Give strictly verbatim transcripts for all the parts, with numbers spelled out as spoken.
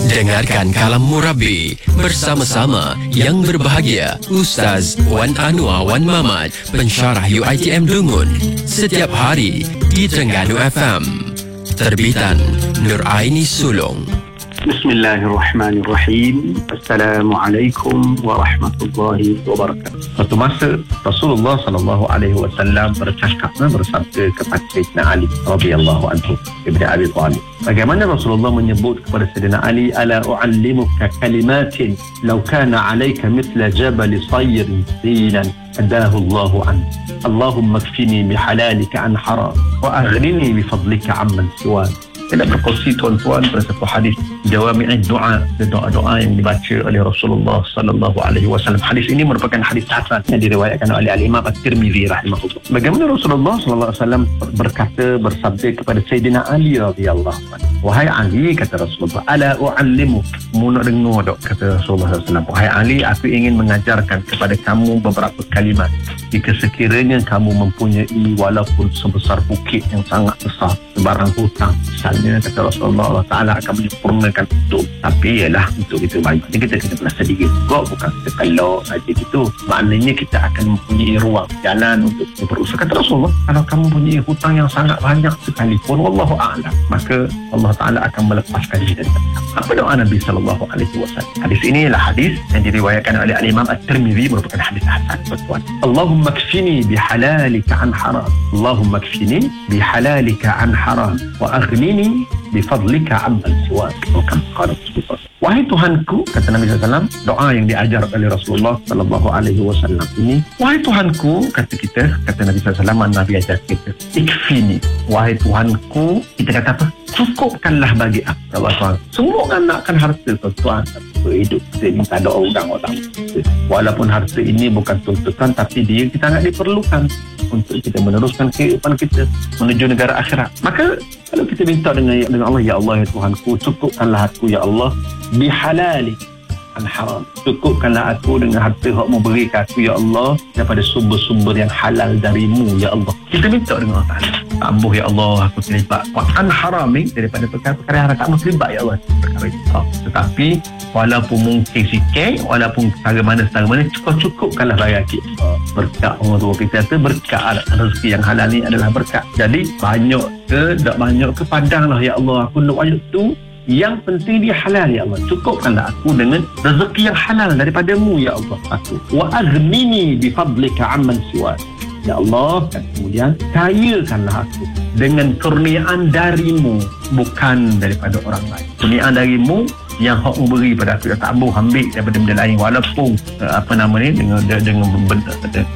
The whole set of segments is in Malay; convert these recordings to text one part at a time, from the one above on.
Dengarkan Kalam Murabi bersama-sama yang berbahagia Ustaz Wan Anwar Wan Mamat, pensyarah U I T M Dungun, setiap hari di Terengganu F M. Terbitan Nur Aini Sulong. Bismillahirrahmanirrahim. Assalamualaikum warahmatullahi wabarakatuh. Suatu masa Rasulullah sallallahu alaihi wasallam bercakap bersabda kepada Sayyidina Ali radhiyallahu anhu ibn Abi Thalib. Bagaimana Rasulullah menyebut kepada Sayyidina Ali, ala u'allimuka kalimatin law kana 'alayka mithla jabal sayrin dinan adahu Allahu an. Allahumma kfini bihalalika an haram wa aghnini bifadlika amman siwak. Saya nak berkongsi tuan-tuan pada satu hadis jawami'id doa, doa-doa yang dibaca oleh Rasulullah sallallahu alaihi wasallam. Hadis ini merupakan hadis hasan yang diriwayatkan oleh Al-Imam At-Tirmidzi rahimahullah. Bagaimana Rasulullah sallallahu alaihi wasallam berkata, bersabda kepada Sayyidina Ali radhiyallahu anhu, wahai Ali, kata Rasulullah, ala u'allimuk, mu nak dengar dok, kata Rasulullah sallallahu alaihi wasallam, wahai Ali, aku ingin mengajarkan kepada kamu beberapa kalimat. Jika sekiranya kamu mempunyai walaupun sebesar bukit yang sangat besar, sebarang hutang misalnya, kata Rasulullah, Allah Ta'ala akan menyempurnakan itu. Tapi ialah untuk itu baik, kita kena pernah sedikit kok, bukan kita kelok saja gitu. Maknanya kita akan mempunyai ruang, jalan untuk berusaha. Kata Rasulullah, kalau kamu mempunyai hutang yang sangat banyak sekalipun, wallahu a'lam, maka Allah Ta'ala akan melepaskan kita. Apa doa Nabi sallallahu alaihi wasallam? Hadis ini adalah hadis yang diriwayatkan oleh Al-Imam At-Tirmidzi, merupakan hadis hasan, tuan-tuan. Allahumma kfini bihalalika an haram. Allahumma kfini bihalalika an haram wa aghnini bifadlika amman siwak. Wahai Tuhanku, kata Nabi sallallahu alaihi wasallam, doa yang diajar oleh Rasulullah sallallahu alaihi wasallam ini, wahai Tuhanku, kata kita, kata Nabi sallallahu alaihi wasallam, Nabi ajar kita, ikfini, wahai Tuhanku, kita kata apa? Cukupkanlah bagi aku. Allah Tuhan, semua kan nakkan harta, tuan-tuan, hidup kita ni tak ada orang-orang. Walaupun harta ini bukan tuntutan, tapi dia kita sangat diperlukan untuk kita meneruskan kehidupan kita menuju negara akhirat. Maka kalau kita minta dengan, dengan Allah, ya Allah, ya Tuhanku, cukupkanlah aku, ya Allah, bihalali an haram. Cukupkanlah aku dengan harta yang mu beri ke aku, ya Allah, daripada sumber-sumber yang halal darimu, ya Allah. Kita minta dengan Allah Ta'ala, tambuh ya Allah, aku terlibat an haram ni, daripada perkara-perkara yang haram, tak mau terlibat ya Allah perkara itu. Tetapi walaupun mungkin sikit, walaupun setara mana setara mana, cukup-cukupkanlah bagi kita. Berkat orang tua kita kata, berkat rezeki yang halal ni adalah berkat. Jadi banyak ke tak banyak ke, padanglah ya Allah, aku nak banyak tu, yang penting dia halal ya Allah. Cukupkanlah aku dengan rezeki yang halal daripadamu ya Allah aku. Wa aghnini bifadlika amman siwak. Ya Allah, dan kemudian kayakanlah aku dengan kurniaan darimu, bukan daripada orang lain. Kurniaan darimu yang hak memberi pada aku, yang tak boleh ambil daripada benda lain, walaupun uh, apa nama ni, dengan dengan benda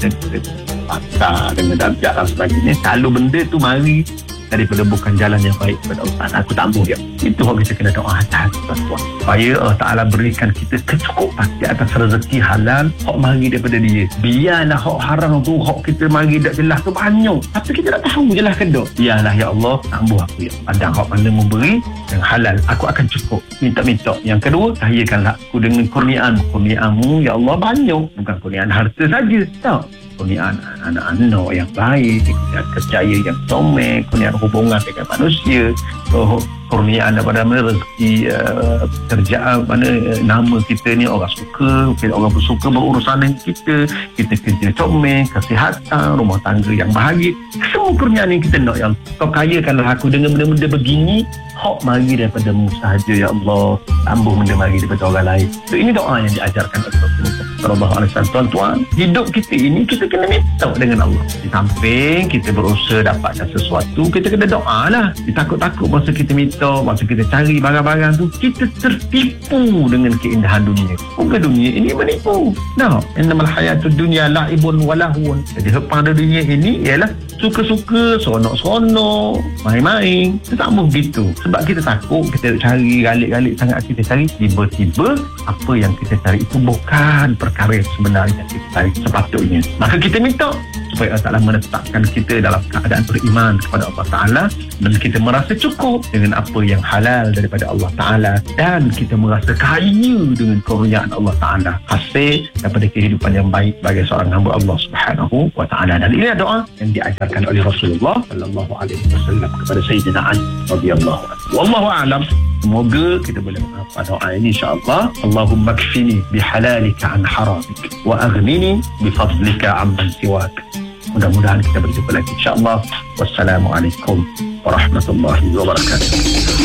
pakar, dengan darjat dan sebagainya. Kalau benda tu mari daripada bukan jalan yang baik kepada Allah, aku tak mahu dia. Itu yang kita kena doa atas, tuan-tuan, supaya Allah Ta'ala berikan kita kecukupan di atas rezeki halal hak mari daripada dia. Biarlah hak haram tu, hak kita mari tak jelas tu banyak, tapi kita tak tahu jelas ke tak. Biarlah ya Allah, tambah aku ya padang hak mana memberi yang halal, aku akan cukup. Minta-minta. Yang kedua, kayakanlah aku dengan kurniaan kurniaanmu ya Allah, banyak, bukan kurniaan harta saja, tak, kurniaan anak-anak yang baik, kurniaan kerjaya yang comel, kurniaan hubungan dengan manusia, oh, kurniaan daripada mana rezeki uh, kerjaan mana uh, nama kita ni orang suka, orang bersuka berurusan dengan kita, kita kerja comel, kesihatan, rumah tangga yang bahagia, semua kurniaan yang kita nak ya Allah. Kau kayakanlah aku dengan benda-benda begini, hak mari daripada-Mu sahaja ya Allah, tambah benda mari daripada orang lain. So, ini doa yang diajarkan oleh Rasulullah sallallahu alaihi wasallam. Tuan-tuan, hidup kita ini kita kena minta dengan Allah. Di samping kita berusaha dapatkan sesuatu, kita kena doa lah. Ditakut-takut masa kita minta, masa kita cari barang-barang tu, kita tertipu dengan keindahan dunia. Bukan dunia ini menipu. Nah, innamal hayatud dunya la'ibun wa lahun. Jadi hepang dunia ini ialah suka-suka, seronok-seronok, main-main. Kita tak mahu begitu. Sebab kita takut, kita cari galik-galik sangat, kita cari, tiba-tiba apa yang kita cari itu bukan perkara yang sebenarnya yang kita cari sepatutnya. Maka kita minta supaya Allah Ta'ala menetapkan kita dalam keadaan beriman kepada Allah Ta'ala, dan kita merasa cukup dengan apa yang halal daripada Allah Ta'ala, dan kita merasa kaya dengan kurniaan Allah Ta'ala, hasil daripada kehidupan yang baik bagi seorang hamba Allah Subhanahu wa Ta'ala. Dan ini doa yang diajarkan oleh Rasulullah sallallahu alaihi wasallam kepada Sayyidina Ali radhiyallahu anhu. Wallahu a'lam. Semoga kita boleh menghafal doa ini insya-Allah. Allahumma kfini bihalalika an haramik wa aghnini bifadlika amman siwak. Mudah-mudahan kita berjumpa lagi insya-Allah. Wassalamualaikum warahmatullahi wabarakatuh.